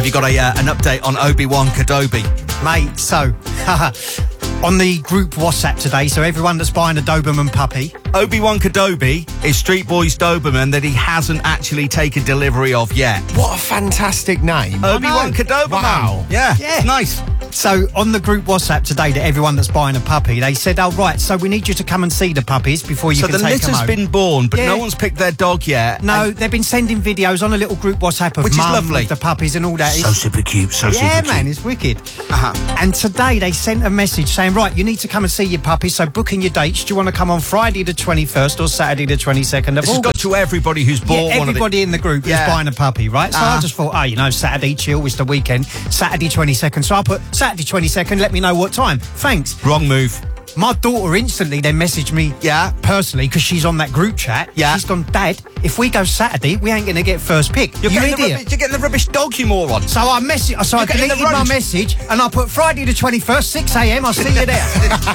you got an update on Obi-Wan Kenobi? Mate, so, on the group WhatsApp today, so everyone that's buying a Doberman puppy... Obi-Wan Kenobi is Street Boys Doberman that he hasn't actually taken delivery of yet. What a fantastic name. Obi-Wan Kenobi. Wow. Yeah, it's nice. So, on the group WhatsApp today, to everyone that's buying a puppy, they said, oh, right, so we need you to come and see the puppies before you can take them home. So the litter's been born, but no one's picked their dog yet. No, they've been sending videos on a little group WhatsApp of which is mum lovely. with the puppies and all that. So super cute, so super cute. Yeah, man, it's wicked. And today they sent a message saying, right, you need to come and see your puppies, so booking your dates. Do you want to come on Friday the 21st or Saturday the 22nd of August? This has got to everybody who's bought one of the... everybody in the group who's buying a puppy, right? So I just thought, Saturday, chill, it's the weekend. Saturday 22nd. So I put Saturday 22nd, let me know what time. Thanks. Wrong move. My daughter instantly then messaged me personally, because she's on that group chat. She's gone, Dad, if we go Saturday, we ain't going to get first pick. You're idiot. You're getting the rubbish dog, you moron. So I deleted my message and I put Friday the 21st, 6 a.m, I'll see you there.